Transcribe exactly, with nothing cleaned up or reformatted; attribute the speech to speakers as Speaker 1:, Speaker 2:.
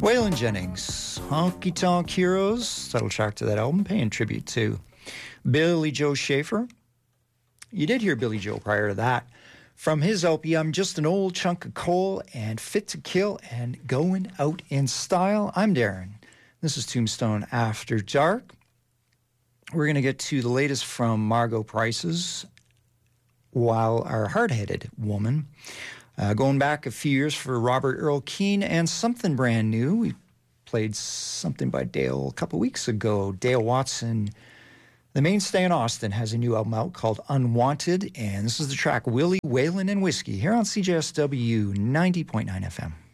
Speaker 1: Waylon Jennings, Honky Tonk Heroes, title track to that album, paying tribute to Billy Joe Schaefer. You did hear Billy Joe prior to that. From his L P, I'm Just an Old Chunk of Coal and Fit to Kill and Going Out in Style. I'm Darren. This is Tombstone After Dark. We're going to get to the latest from Margo Prices, While Our Hard-Headed Woman. Uh, going back a few years for Robert Earl Keen and something brand new. We played something by Dale a couple weeks ago. Dale Watson, the mainstay in Austin, has a new album out called Unwanted, and this is the track Willie, Waylon, and Whiskey here on C J S W ninety point nine F M.